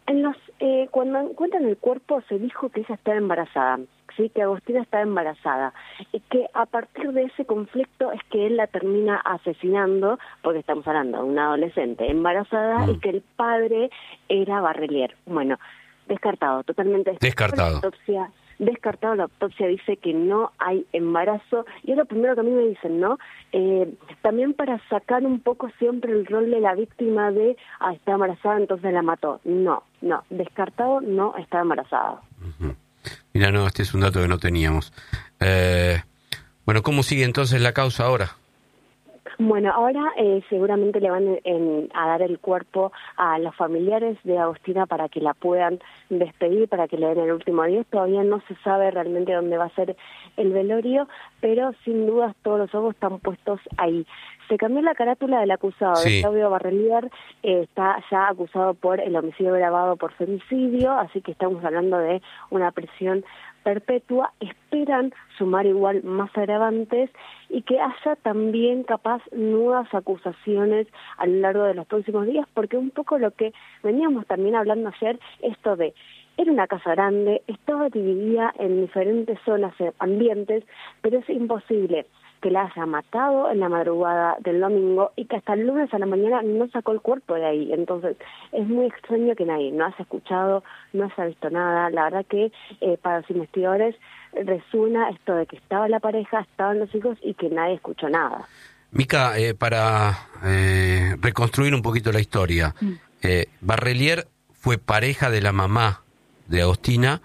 Cuando encuentran el cuerpo se dijo que ella estaba embarazada, sí, que Agostina estaba embarazada, y que a partir de ese conflicto es que él la termina asesinando, porque estamos hablando de una adolescente embarazada y que el padre era Barrelier. Bueno, descartado, totalmente descartado. La autopsia dice que no hay embarazo, y es lo primero que a mí me dicen, ¿no? También para sacar un poco siempre el rol de la víctima de, está embarazada, entonces la mató. No, descartado, no está embarazada. Uh-huh. Mira, no, este es un dato que no teníamos. Bueno, ¿cómo sigue entonces la causa ahora? Bueno, ahora seguramente le van a dar el cuerpo a los familiares de Agostina para que la puedan despedir, para que le den el último adiós. Todavía no se sabe realmente dónde va a ser el velorio, pero sin dudas todos los ojos están puestos ahí. Se cambió la carátula del acusado, sí. De Claudio Barrelier, está ya acusado por el homicidio agravado por femicidio, así que estamos hablando de una prisión perpetua. Esperan sumar igual más agravantes y que haya también capaz nuevas acusaciones a lo largo de los próximos días, porque un poco lo que veníamos también hablando ayer, esto de era una casa grande, estaba dividida en diferentes zonas, ambientes, pero es imposible que la haya matado en la madrugada del domingo y que hasta el lunes a la mañana no sacó el cuerpo de ahí. Entonces, es muy extraño que nadie no haya escuchado, no haya visto nada. La verdad que para los investigadores resuena esto de que estaba la pareja, estaban los hijos y que nadie escuchó nada. Mica, para reconstruir un poquito la historia, Barrelier fue pareja de la mamá de Agostina,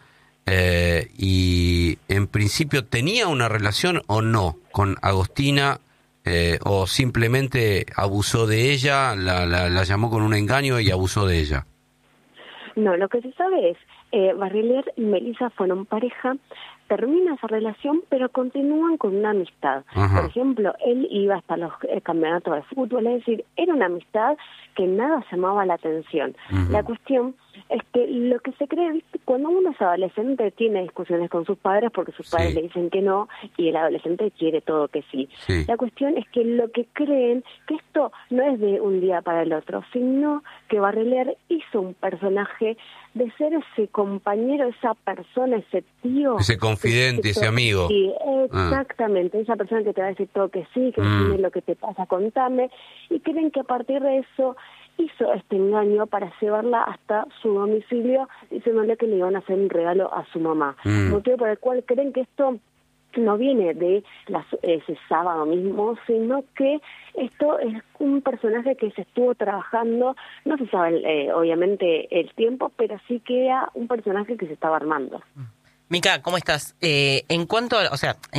y en principio tenía una relación o no con Agostina, o simplemente abusó de ella, la llamó con un engaño y abusó de ella. No, lo que se sabe es, Barrelier y Melissa fueron pareja, termina esa relación, pero continúan con una amistad. Ajá. Por ejemplo, él iba hasta los campeonatos de fútbol, es decir, era una amistad que nada llamaba la atención. Uh-huh. La cuestión es que lo que se cree, ¿viste? Cuando uno es adolescente tiene discusiones con sus padres porque sus padres le dicen que no y el adolescente quiere todo que sí. La cuestión es que lo que creen, que esto no es de un día para el otro, sino que Barrelier hizo un personaje de ser ese compañero, esa persona, ese tío, ese confidente, ese amigo. Sí, exactamente, esa persona que te va a decir todo que sí, que dime lo que te pasa, contame, y creen que a partir de eso hizo este engaño para llevarla hasta su domicilio, diciéndole que le iban a hacer un regalo a su mamá. Motivo por el cual creen que esto no viene de ese sábado mismo, sino que esto es un personaje que se estuvo trabajando, no se sabe obviamente el tiempo, pero sí que era un personaje que se estaba armando. Mica, ¿cómo estás? En cuanto a,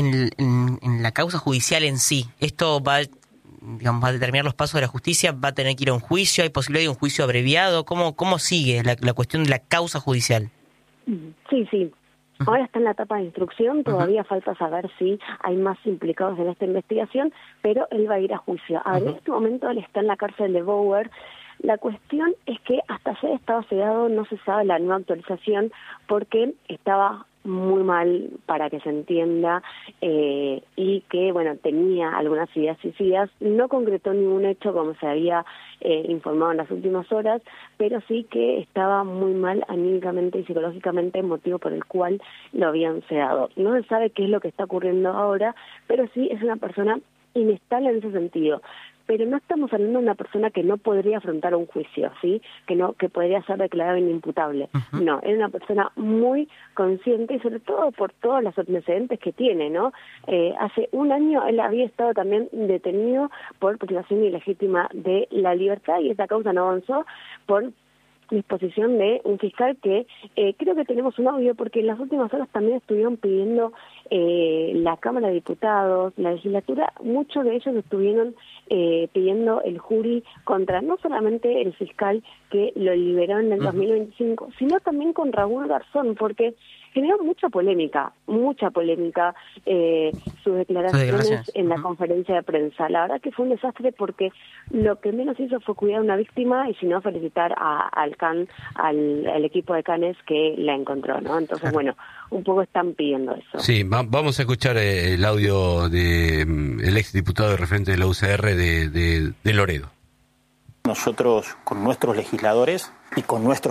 en la causa judicial en sí, ¿esto va a determinar los pasos de la justicia? ¿Va a tener que ir a un juicio? ¿Hay posibilidad de un juicio abreviado? ¿Cómo sigue la cuestión de la causa judicial? Sí. Ahora está en la etapa de instrucción, todavía falta saber si hay más implicados en esta investigación, pero él va a ir a juicio. En este momento él está en la cárcel de Bower. La cuestión es que hasta ayer estaba sedado, no se sabe la nueva actualización, porque estaba muy mal, para que se entienda, y que, bueno, tenía algunas ideas suicidas. No concretó ningún hecho como se había informado en las últimas horas, pero sí que estaba muy mal anímicamente y psicológicamente, motivo por el cual lo habían sedado. No se sabe qué es lo que está ocurriendo ahora, pero sí es una persona inestable en ese sentido. Pero no estamos hablando de una persona que no podría afrontar un juicio, ¿sí? Que podría ser declarada inimputable. Uh-huh. No, es una persona muy consciente y sobre todo por todos los antecedentes que tiene, ¿no? Hace un año él había estado también detenido por privación ilegítima de la libertad y esta causa no avanzó por disposición de un fiscal que creo que tenemos un audio porque en las últimas horas también estuvieron pidiendo la Cámara de Diputados, la legislatura, muchos de ellos estuvieron pidiendo el jury contra no solamente el fiscal que lo liberó en el 2025, sino también con Raúl Garzón, porque generó mucha polémica sus declaraciones en la conferencia de prensa. La verdad que fue un desastre porque lo que menos hizo fue cuidar a una víctima y si no felicitar al equipo de Canes que la encontró, ¿no? Entonces, bueno, un poco están pidiendo eso. Sí, vamos a escuchar el audio de el exdiputado y referente de la UCR de Loredo. Nosotros, con nuestros legisladores y con nuestros